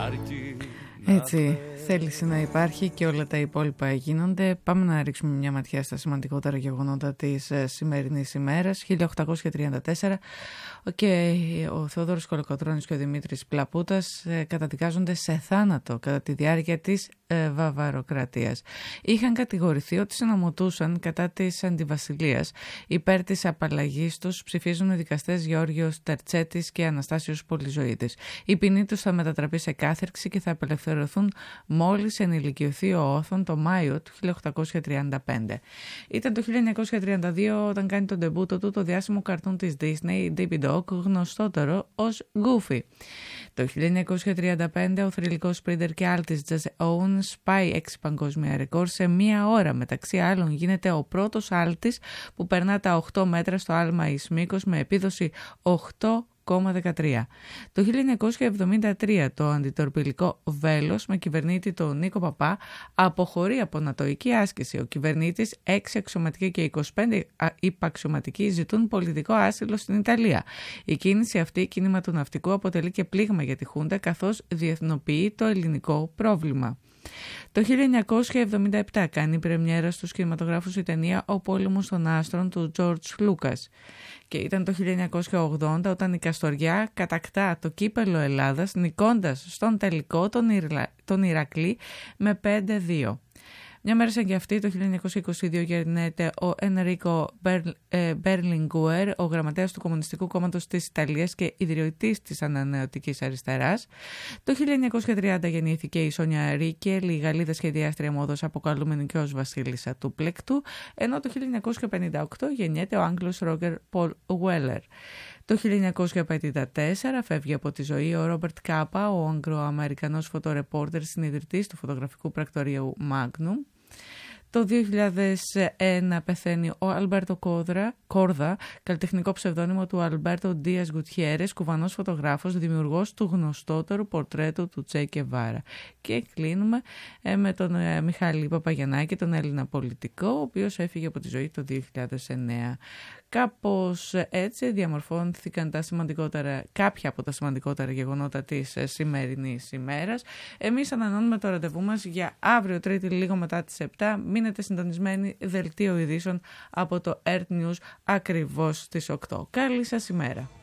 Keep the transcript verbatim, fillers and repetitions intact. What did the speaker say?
Έτσι, θέληση να υπάρχει και όλα τα υπόλοιπα γίνονται. Πάμε να ρίξουμε μια ματιά στα σημαντικότερα γεγονότα της σημερινής ημέρας. χίλια οκτακόσια τριάντα τέσσερα και ο Θεόδωρος Κολοκοτρώνης και ο Δημήτρης Πλαπούτας καταδικάζονται σε θάνατο κατά τη διάρκεια της Βαβαροκρατίας. Είχαν κατηγορηθεί ότι συνομωτούσαν κατά της αντιβασιλείας. Υπέρ της απαλλαγής τους ψηφίζουν οι δικαστές Γεώργιος Τερτσέτης και Αναστάσιος Πολυζωήτης. Η ποινή τους θα μετατραπεί σε κάθερξη και θα απελευθερωθούν μόλις ενηλικιωθεί ο Όθων το Μάιο του χίλια οκτακόσια τριάντα πέντε. Ήταν το χίλια εννιακόσια τριάντα δύο όταν κάνει τον ντεμπούτο του το διάσημο καρτούν της Disney, Dippy Dog, γνωστότερο ως Goofy. Το χίλια εννιακόσια τριάντα πέντε ο θρυλικός σπρίντερ και άλτης Jesse Owens σπάει έξι παγκόσμια ρεκόρ σε μία ώρα. Μεταξύ άλλων γίνεται ο πρώτος άλτης που περνά τα οκτώ μέτρα στο άλμα εις μήκος με επίδοση οκτώ κόμμα δεκατρία. Το χίλια εννιακόσια εβδομήντα τρία το αντιτορπιλικό Βέλος με κυβερνήτη τον Νίκο Παπά αποχωρεί από νατοϊκή άσκηση. Ο κυβερνήτης, έξι αξιωματικοί και είκοσι πέντε υπαξιωματικοί ζητούν πολιτικό άσυλο στην Ιταλία. Η κίνηση αυτή, κίνημα του ναυτικού, αποτελεί και πλήγμα για τη Χούντα καθώς διεθνοποιεί το ελληνικό πρόβλημα. Το χίλια εννιακόσια εβδομήντα επτά κάνει πρεμιέρα στους κινηματογράφους η ταινία «Ο πόλεμος των άστρων» του Τζορτζ Λούκας. Και ήταν το χίλια εννιακόσια ογδόντα όταν η Καστοριά κατακτά το κύπελλο Ελλάδας νικώντας στον τελικό τον, Ιρλα... τον Ηρακλή με πέντε δύο. Μια μέρα σαν και αυτή, το χίλια εννιακόσια είκοσι δύο γεννιέται ο Ενρίκο Μπερλιγκούερ, ο γραμματέας του Κομμουνιστικού Κόμματος της Ιταλίας και ιδρυτής της Ανανεωτικής Αριστεράς. Το χίλια εννιακόσια τριάντα γεννήθηκε η Σόνια Ρίκελ, η Γαλλίδα σχεδιάστρια μόδος αποκαλούμενη και ως βασίλισσα του πλέκτου, ενώ το χίλια εννιακόσια πενήντα οκτώ γεννιέται ο Άγγλος Ρόγκερ Πολ Γουέλερ. Το χίλια εννιακόσια πενήντα τέσσερα φεύγει από τη ζωή ο Ρόμπερτ Κάπα, ο Αγγλοαμερικανός φωτορεπόρτερ, συνειδητής του φωτογραφικού πρακτορείου Magnum. Το δύο χιλιάδες ένα πεθαίνει ο Αλμπέρτο Κόρδα, καλλιτεχνικό ψευδόνυμο του Αλμπέρτο Ντίας Γκουτιέρες, κουβανός φωτογράφος, δημιουργός του γνωστότερου πορτρέτου του Τσε Γκεβάρα. Και κλείνουμε με τον Μιχάλη Παπαγιαννάκη, τον Έλληνα πολιτικό, ο οποίος έφυγε από τη ζωή το δύο χιλιάδες εννέα. Κάπως έτσι διαμορφώθηκαν τα σημαντικότερα, κάποια από τα σημαντικότερα γεγονότα της σημερινής ημέρας. Εμείς ανανώνουμε το ραντεβού μας για αύριο Τρίτη λίγο μετά τις επτά. Μείνετε συντονισμένοι, δελτίο ειδήσεων από το Earth News ακριβώς στις οκτώ. Καλή σας ημέρα.